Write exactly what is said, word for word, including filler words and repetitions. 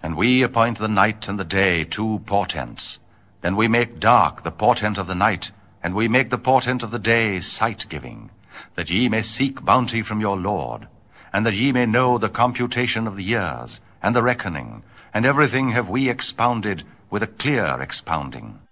And we appoint the night and the day two portents. Then we make dark the portent of the night, and we make the portent of the day sight-giving, that ye may seek bounty from your Lord, and that ye may know the computation of the years, and the reckoning, and everything have we expounded with a clear expounding.